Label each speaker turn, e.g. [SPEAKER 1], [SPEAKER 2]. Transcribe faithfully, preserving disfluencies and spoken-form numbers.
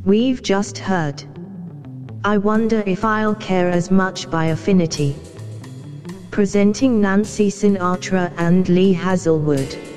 [SPEAKER 1] We've just heard. I wonder if I'll care as much by affinity. Presenting Nancy Sinatra and Lee Hazelwood.